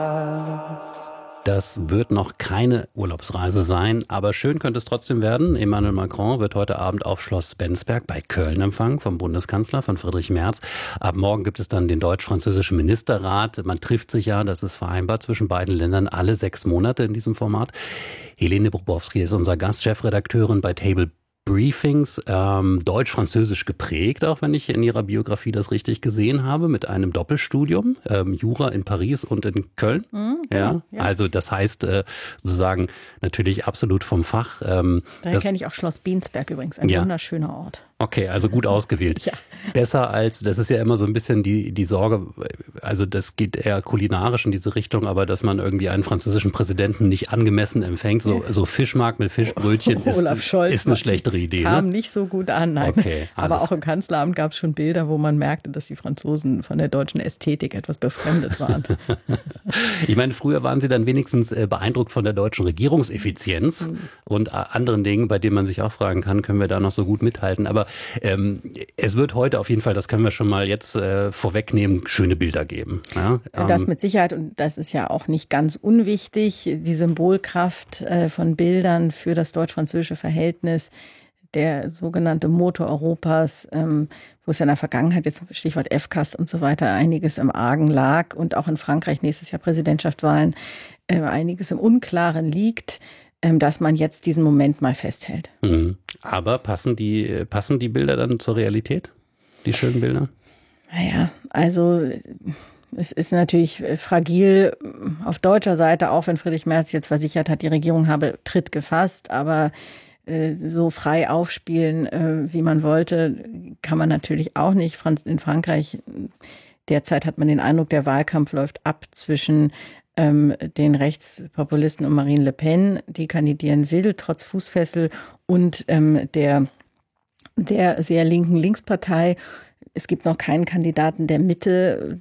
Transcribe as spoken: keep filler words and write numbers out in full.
Das wird noch keine Urlaubsreise sein, aber schön könnte es trotzdem werden. Emmanuel Macron wird heute Abend auf Schloss Bensberg bei Köln empfangen vom Bundeskanzler, von Friedrich Merz. Ab morgen gibt es dann den deutsch-französischen Ministerrat. Man trifft sich ja, das ist vereinbart zwischen beiden Ländern, alle sechs Monate in diesem Format. Helene Bobrowski ist unser Gast, Chefredakteurin bei Table Briefings, ähm, deutsch-französisch geprägt, auch wenn ich in ihrer Biografie das richtig gesehen habe, mit einem Doppelstudium, ähm, Jura in Paris und in Köln. Mhm, ja, ja, also das heißt äh, sozusagen natürlich absolut vom Fach. Ähm, Daher kenne ich auch Schloss Bensberg übrigens, ein ja. wunderschöner Ort. Okay, also gut ausgewählt. Ja. Besser als, das ist ja immer so ein bisschen die, die Sorge, also das geht eher kulinarisch in diese Richtung, aber dass man irgendwie einen französischen Präsidenten nicht angemessen empfängt, so, so Fischmarkt mit Fischbrötchen ist, Olaf Scholz ist eine schlechtere Idee. Kam ne? nicht so gut an, nein. Okay, aber auch im Kanzleramt gab es schon Bilder, wo man merkte, dass die Franzosen von der deutschen Ästhetik etwas befremdet waren. Ich meine, früher waren sie dann wenigstens beeindruckt von der deutschen Regierungseffizienz mhm. und anderen Dingen, bei denen man sich auch fragen kann, können wir da noch so gut mithalten, aber Ähm, es wird heute auf jeden Fall, das können wir schon mal jetzt äh, vorwegnehmen, schöne Bilder geben. Ja? Ähm, das mit Sicherheit, und das ist ja auch nicht ganz unwichtig, die Symbolkraft äh, von Bildern für das deutsch-französische Verhältnis, der sogenannte Motor Europas, ähm, wo es ja in der Vergangenheit, jetzt Stichwort F C A S und so weiter, einiges im Argen lag und auch in Frankreich nächstes Jahr Präsidentschaftswahlen äh, einiges im Unklaren liegt, dass man jetzt diesen Moment mal festhält. Mhm. Aber passen die, passen die Bilder dann zur Realität? Die schönen Bilder? Naja, also es ist natürlich fragil auf deutscher Seite, auch wenn Friedrich Merz jetzt versichert hat, die Regierung habe Tritt gefasst, aber äh, so frei aufspielen, äh, wie man wollte, kann man natürlich auch nicht. In Frankreich derzeit hat man den Eindruck, der Wahlkampf läuft ab zwischen den Rechtspopulisten und Marine Le Pen, die kandidieren will, trotz Fußfessel, und ähm, der, der sehr linken Linkspartei. Es gibt noch keinen Kandidaten der Mitte,